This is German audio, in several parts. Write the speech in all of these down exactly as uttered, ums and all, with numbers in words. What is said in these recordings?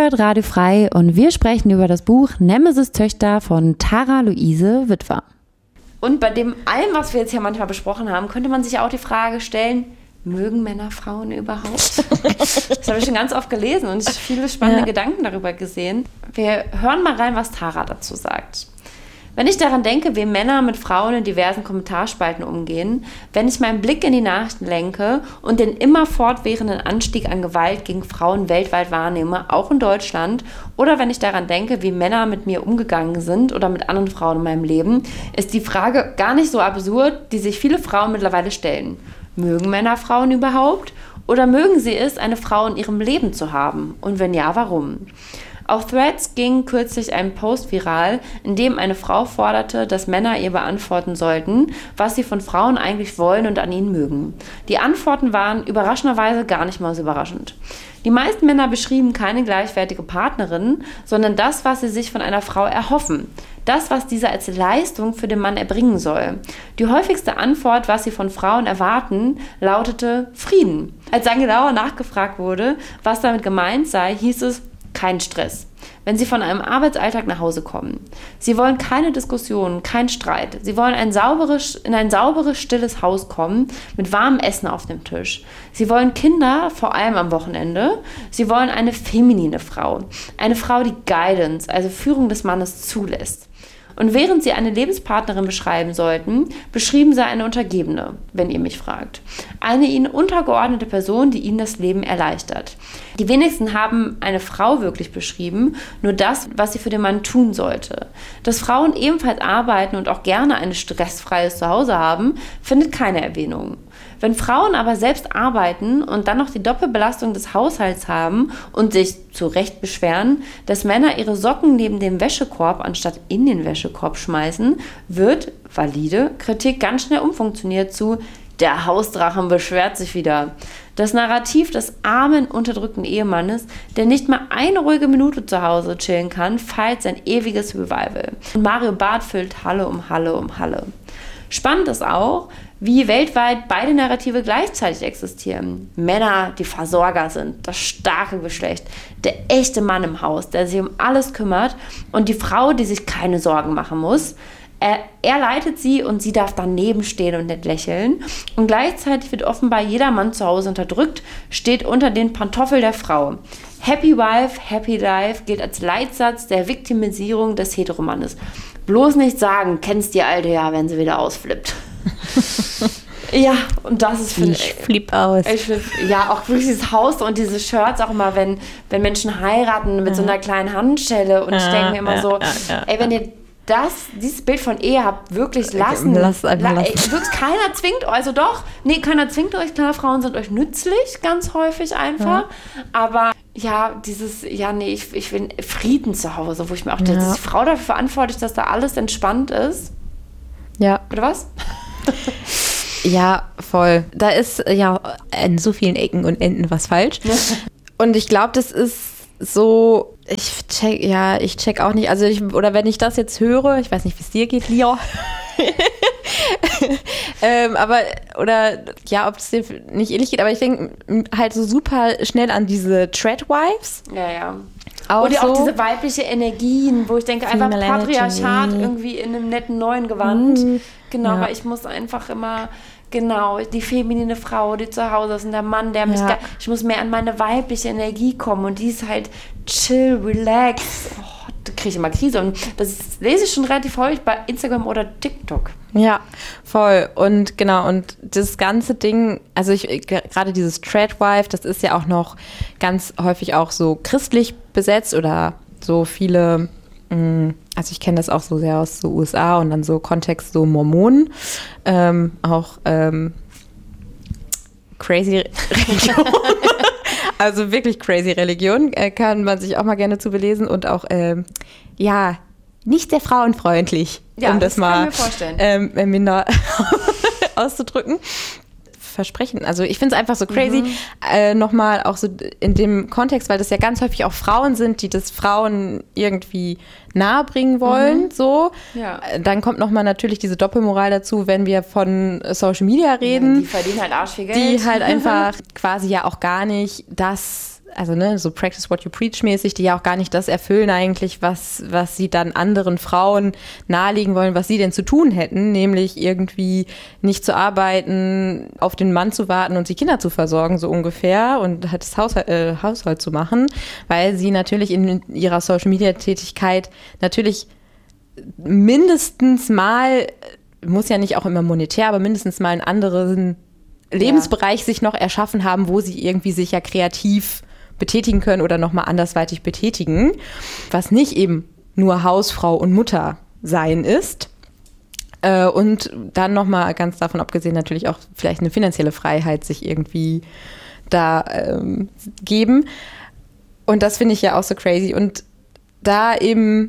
hört Radio Frei und wir sprechen über das Buch Nemesis-Töchter von Tara Luise Witwer. Und bei dem allem, was wir jetzt hier manchmal besprochen haben, könnte man sich auch die Frage stellen, mögen Männer Frauen überhaupt? Das habe ich schon ganz oft gelesen und viele spannende ja. Gedanken darüber gesehen. Wir hören mal rein, was Tara dazu sagt. Wenn ich daran denke, wie Männer mit Frauen in diversen Kommentarspalten umgehen, wenn ich meinen Blick in die Nachrichten lenke und den immer fortwährenden Anstieg an Gewalt gegen Frauen weltweit wahrnehme, auch in Deutschland, oder wenn ich daran denke, wie Männer mit mir umgegangen sind oder mit anderen Frauen in meinem Leben, ist die Frage gar nicht so absurd, die sich viele Frauen mittlerweile stellen. Mögen Männer Frauen überhaupt? Oder mögen sie es, eine Frau in ihrem Leben zu haben? Und wenn ja, warum? Auf Threads ging kürzlich ein Post viral, in dem eine Frau forderte, dass Männer ihr beantworten sollten, was sie von Frauen eigentlich wollen und an ihnen mögen. Die Antworten waren überraschenderweise gar nicht mal so überraschend. Die meisten Männer beschrieben keine gleichwertige Partnerin, sondern das, was sie sich von einer Frau erhoffen. Das, was diese als Leistung für den Mann erbringen soll. Die häufigste Antwort, was sie von Frauen erwarten, lautete Frieden. Als dann genauer nachgefragt wurde, was damit gemeint sei, hieß es, kein Stress, wenn sie von einem Arbeitsalltag nach Hause kommen. Sie wollen keine Diskussionen, kein Streit. Sie wollen ein sauberes, in ein sauberes, stilles Haus kommen, mit warmem Essen auf dem Tisch. Sie wollen Kinder, vor allem am Wochenende. Sie wollen eine feminine Frau. Eine Frau, die Guidance, also Führung des Mannes, zulässt. Und während sie eine Lebenspartnerin beschreiben sollten, beschrieben sie eine Untergebene, wenn ihr mich fragt. Eine ihnen untergeordnete Person, die ihnen das Leben erleichtert. Die wenigsten haben eine Frau wirklich beschrieben, nur das, was sie für den Mann tun sollte. Dass Frauen ebenfalls arbeiten und auch gerne ein stressfreies Zuhause haben, findet keine Erwähnung. Wenn Frauen aber selbst arbeiten und dann noch die Doppelbelastung des Haushalts haben und sich zu Recht beschweren, dass Männer ihre Socken neben dem Wäschekorb anstatt in den Wäschekorb schmeißen, wird valide Kritik ganz schnell umfunktioniert zu der Hausdrachen beschwert sich wieder. Das Narrativ des armen, unterdrückten Ehemannes, der nicht mal eine ruhige Minute zu Hause chillen kann, feiert sein ewiges Revival. Und Mario Barth füllt Halle um Halle um Halle. Spannend ist auch, wie weltweit beide Narrative gleichzeitig existieren. Männer, die Versorger sind, das starke Geschlecht, der echte Mann im Haus, der sich um alles kümmert, und die Frau, die sich keine Sorgen machen muss. Er, er leitet sie und sie darf daneben stehen und nicht lächeln. Und gleichzeitig wird offenbar jeder Mann zu Hause unterdrückt, steht unter den Pantoffeln der Frau. Happy Wife, Happy Life gilt als Leitsatz der Viktimisierung des Heteromannes. Bloß nicht sagen, kennst die Alte ja, wenn sie wieder ausflippt. Ja, und das ist... Ich, ich flipp aus. Ich flipp, ja, auch wirklich dieses Haus und diese Shirts, auch immer, wenn, wenn Menschen heiraten mit ja. so einer kleinen Handschelle. Und ich ja, denke mir immer ja, so, ja, ja, ey, wenn ihr das, dieses Bild von Ehe habt, wirklich lassen. Lass einfach La- lassen. ey, wirklich, keiner zwingt euch, also doch, nee, keiner zwingt euch, klar, Frauen sind euch nützlich, ganz häufig einfach. Ja. Aber ja, dieses, ja, nee, ich, ich will Frieden zu Hause, wo ich mir auch denke, ja. ist die Frau dafür verantwortlich, dass da alles entspannt ist? Ja. Oder was? Ja, voll. Da ist ja in so vielen Ecken und Enden was falsch. Und ich glaube, das ist so, ich check, ja, ich check auch nicht, also ich, oder wenn ich das jetzt höre, ich weiß nicht, wie es dir geht, Lia. ähm, aber, oder, ja, ob es dir nicht ähnlich geht, aber ich denke halt so super schnell an diese Treadwives. Ja, ja. Auch Oder so. auch diese weibliche Energien, wo ich denke, einfach Female Patriarchat Energy. irgendwie in einem netten neuen Gewand. Mhm. Genau, Ja. weil ich muss einfach immer, genau, die feminine Frau, die zu Hause ist und der Mann, der mich, Ja. da, ich muss mehr an meine weibliche Energie kommen und die ist halt chill, relax. Oh, da kriege ich immer Krise und das lese ich schon relativ häufig bei Instagram oder TikTok. Ja, voll. Und genau, und das ganze Ding, also ich gerade dieses Treadwife, das ist ja auch noch ganz häufig auch so christlich besetzt oder so viele, mh, also ich kenne das auch so sehr aus so U S A und dann so Kontext so Mormonen, ähm, auch ähm, crazy Religion. Also wirklich crazy Religion, äh, kann man sich auch mal gerne zu belesen und auch, ähm, ja, nicht sehr frauenfreundlich, Ja, um das, das mal kann ich mir vorstellen. ähm, minder auszudrücken. Versprechen. Also ich finde es einfach so crazy, mhm. äh, nochmal auch so in dem Kontext, weil das ja ganz häufig auch Frauen sind, die das Frauen irgendwie nahebringen wollen, mhm. so. Ja. Dann kommt nochmal natürlich diese Doppelmoral dazu, wenn wir von Social Media reden. Ja, die verdienen halt arsch viel Geld. Die halt einfach quasi ja auch gar nicht das also ne, so practice what you preach mäßig, die ja auch gar nicht das erfüllen eigentlich, was, was sie dann anderen Frauen nahelegen wollen, was sie denn zu tun hätten, nämlich irgendwie nicht zu arbeiten, auf den Mann zu warten und die Kinder zu versorgen, so ungefähr, und halt das Haushalt, äh, Haushalt zu machen, weil sie natürlich in ihrer Social-Media-Tätigkeit natürlich mindestens mal, muss ja nicht auch immer monetär, aber mindestens mal einen anderen Lebensbereich ja. sich noch erschaffen haben, wo sie irgendwie sich ja kreativ betätigen können oder nochmal andersweitig betätigen, was nicht eben nur Hausfrau und Mutter sein ist. Äh, und dann nochmal ganz davon abgesehen natürlich auch vielleicht eine finanzielle Freiheit sich irgendwie da ähm, geben. Und das finde ich ja auch so crazy. Und da eben,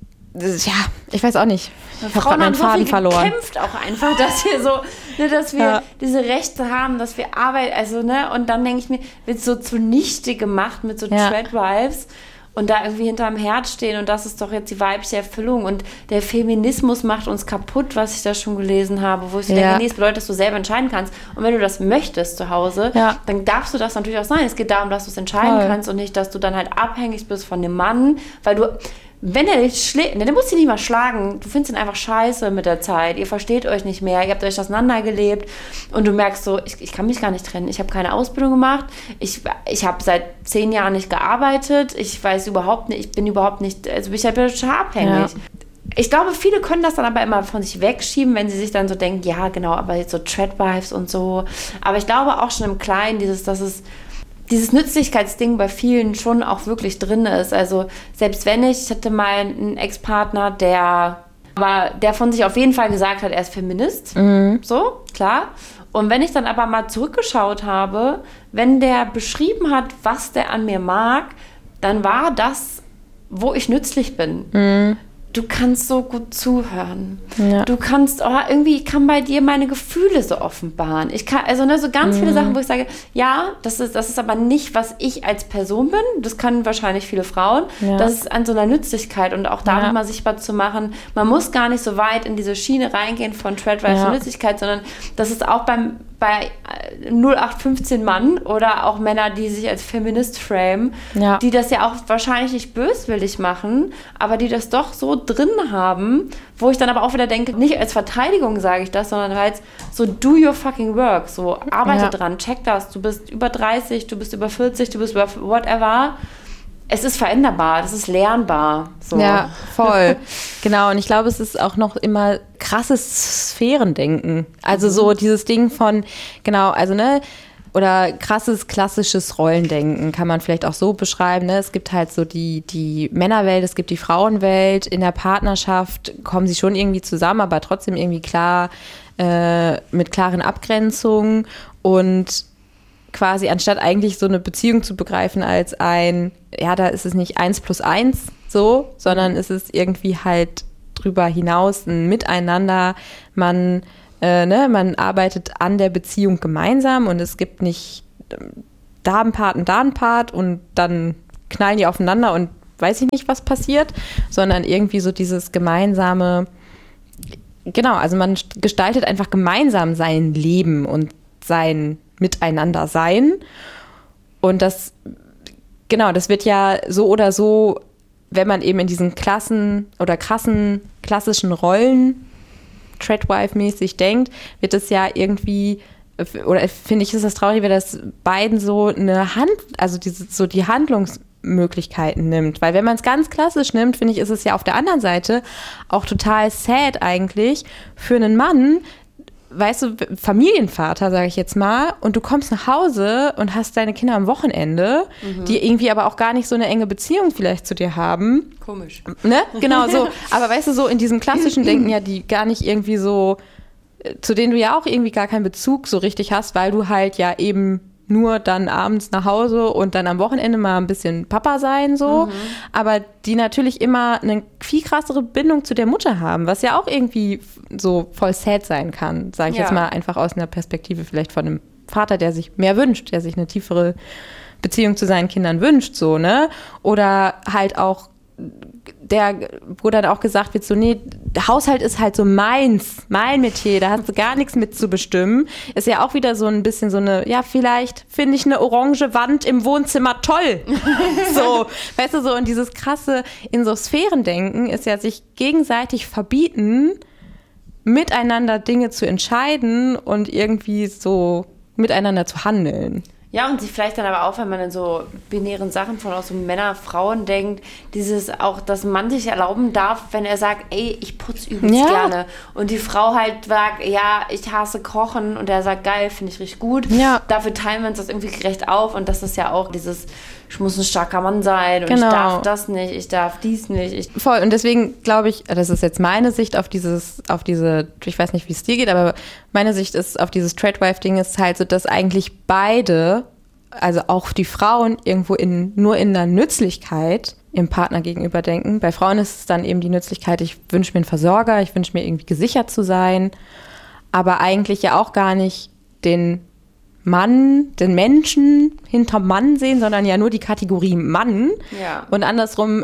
ja, ich weiß auch nicht. Ich habe gerade meinen Faden so verloren. Kämpft auch einfach, dass wir so, ne, dass wir ja. diese Rechte haben, dass wir arbeiten, also ne, und dann denke ich mir, wird so zunichte gemacht mit so ja. Treadwives und da irgendwie hinterm Herd stehen und das ist doch jetzt die weibliche Erfüllung und der Feminismus macht uns kaputt, was ich da schon gelesen habe, wo ich ja. denke, nee, es bedeutet, dass du selber entscheiden kannst und wenn du das möchtest zu Hause, ja. dann darfst du das natürlich auch sein. Es geht darum, dass du es entscheiden Voll. kannst und nicht, dass du dann halt abhängig bist von dem Mann, weil du wenn er dich schlägt, ne, der muss dich nicht mal schlagen. Du findest ihn einfach scheiße mit der Zeit. Ihr versteht euch nicht mehr. Ihr habt euch auseinandergelebt. Und du merkst so, ich, ich kann mich gar nicht trennen. Ich habe keine Ausbildung gemacht. Ich, ich habe seit zehn Jahren nicht gearbeitet. Ich weiß überhaupt nicht, ich bin überhaupt nicht, also ich bin total abhängig. Ja. Ich glaube, viele können das dann aber immer von sich wegschieben, wenn sie sich dann so denken, ja, genau, aber jetzt so Treadwives und so. Aber ich glaube auch schon im Kleinen, dieses, dass es dieses Nützlichkeitsding bei vielen schon auch wirklich drin ist. Also selbst wenn ich, ich hatte mal einen Ex-Partner, der, aber der von sich auf jeden Fall gesagt hat, er ist Feminist. Mhm. So, klar. Und wenn ich dann aber mal zurückgeschaut habe, wenn der beschrieben hat, was der an mir mag, dann war das, wo ich nützlich bin. Mhm. Du kannst so gut zuhören. Ja. Du kannst, oh, irgendwie, ich kann bei dir meine Gefühle so offenbaren. Ich kann, also ne, so ganz mhm. viele Sachen, wo ich sage, ja, das ist, das ist aber nicht, was ich als Person bin. Das können wahrscheinlich viele Frauen. Ja. Das ist an so einer Nützlichkeit und auch da ja. mal sichtbar zu machen. Man muss gar nicht so weit in diese Schiene reingehen von Treadwives ja. und Nützlichkeit, sondern das ist auch beim bei null acht fünfzehn Mann oder auch Männer, die sich als Feminist frame, ja. die das ja auch wahrscheinlich nicht böswillig machen, aber die das doch so drin haben, wo ich dann aber auch wieder denke, nicht als Verteidigung sage ich das, sondern als so do your fucking work, so arbeite ja. dran, check das, du bist über dreißig, du bist über vierzig, du bist über whatever. Es ist veränderbar, das ist lernbar. So. Ja, voll. Genau, und ich glaube, es ist auch noch immer krasses Sphärendenken. Also mhm. so dieses Ding von, genau, also ne, oder krasses klassisches Rollendenken kann man vielleicht auch so beschreiben. Ne? Es gibt halt so die, die Männerwelt, es gibt die Frauenwelt. In der Partnerschaft kommen sie schon irgendwie zusammen, aber trotzdem irgendwie klar, äh, mit klaren Abgrenzungen und quasi anstatt eigentlich so eine Beziehung zu begreifen als ein, ja, da ist es nicht eins plus eins so, sondern es ist irgendwie halt drüber hinaus ein Miteinander. Man, äh, ne, man arbeitet an der Beziehung gemeinsam und es gibt nicht da ein Part und da ein Part und dann knallen die aufeinander und weiß ich nicht, was passiert, sondern irgendwie so dieses gemeinsame, genau, also man gestaltet einfach gemeinsam sein Leben und sein Miteinander sein. Und das, genau, das wird ja so oder so, wenn man eben in diesen Klassen oder krassen, klassischen Rollen Treadwife-mäßig denkt, wird es ja irgendwie, oder finde ich, ist das traurig, wenn das beiden so eine Hand, also diese, so die Handlungsmöglichkeiten nimmt. Weil wenn man es ganz klassisch nimmt, finde ich, ist es ja auf der anderen Seite auch total sad eigentlich für einen Mann, weißt du, Familienvater, sage ich jetzt mal, und du kommst nach Hause und hast deine Kinder am Wochenende, mhm. die irgendwie aber auch gar nicht so eine enge Beziehung vielleicht zu dir haben. Komisch. Ne? Genau so. Aber weißt du, so in diesem klassischen Denken ja, die gar nicht irgendwie so, zu denen du ja auch irgendwie gar keinen Bezug so richtig hast, weil du halt ja eben nur dann abends nach Hause und dann am Wochenende mal ein bisschen Papa sein, so. Mhm. Aber die natürlich immer eine viel krassere Bindung zu der Mutter haben, was ja auch irgendwie so voll sad sein kann, sage ich ja. jetzt mal einfach aus einer Perspektive vielleicht von einem Vater, der sich mehr wünscht, der sich eine tiefere Beziehung zu seinen Kindern wünscht, so, ne? Oder halt auch der, wo dann auch gesagt wird, so, nee, der Haushalt ist halt so meins, mein Metier, da hast du gar nichts mit zu bestimmen. Ist ja auch wieder so ein bisschen so eine, ja, vielleicht finde ich eine orange Wand im Wohnzimmer toll. So, weißt du, so, und dieses krasse in so Sphärendenken ist ja sich gegenseitig verbieten, miteinander Dinge zu entscheiden und irgendwie so miteinander zu handeln. Ja, und sich vielleicht dann aber auch, wenn man in so binären Sachen von auch so Männer, Frauen denkt, dieses auch, dass man sich erlauben darf, wenn er sagt, ey, ich putze übelst ja. gerne. Und die Frau halt sagt, ja, ich hasse Kochen. Und er sagt, geil, finde ich richtig gut. Ja. Dafür teilen wir uns das irgendwie gerecht auf. Und das ist ja auch dieses, ich muss ein starker Mann sein und genau. ich darf das nicht, ich darf dies nicht. Ich Voll, und deswegen glaube ich, das ist jetzt meine Sicht auf dieses, auf diese, ich weiß nicht, wie es dir geht, aber meine Sicht ist auf dieses Tradwife-Ding ist halt so, dass eigentlich beide, also auch die Frauen irgendwo in, nur in der Nützlichkeit im Partner gegenüber denken. Bei Frauen ist es dann eben die Nützlichkeit, ich wünsche mir einen Versorger, ich wünsche mir irgendwie gesichert zu sein, aber eigentlich ja auch gar nicht den Mann, den Menschen hinterm Mann sehen, sondern ja nur die Kategorie Mann. Ja. Und andersrum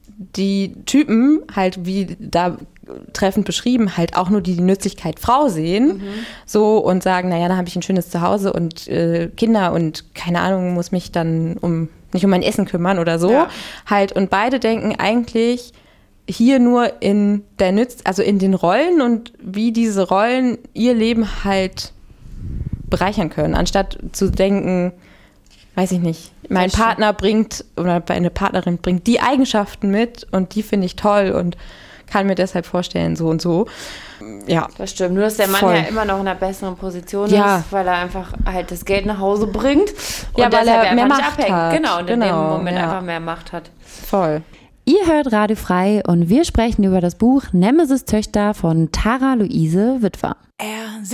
die Typen halt, wie da treffend beschrieben, halt auch nur die, die Nützlichkeit Frau sehen. Mhm. So und sagen, naja, da habe ich ein schönes Zuhause und äh, Kinder und keine Ahnung, muss mich dann um nicht um mein Essen kümmern oder so. Ja. Halt, und beide denken eigentlich hier nur in der Nütz, also in den Rollen und wie diese Rollen ihr Leben halt bereichern können, anstatt zu denken, weiß ich nicht, mein Partner bringt oder eine Partnerin bringt die Eigenschaften mit und die finde ich toll und kann mir deshalb vorstellen, so und so. Ja. Das stimmt, nur dass der Mann Voll. ja immer noch in einer besseren Position ja. ist, weil er einfach halt das Geld nach Hause bringt und ja, weil er mehr Macht abhängt. hat. Genau, und genau, in dem Moment ja. einfach mehr Macht hat. Voll. Ihr hört Radio Frei und wir sprechen über das Buch Nemesis Töchter von Tara Luise Witwer. Er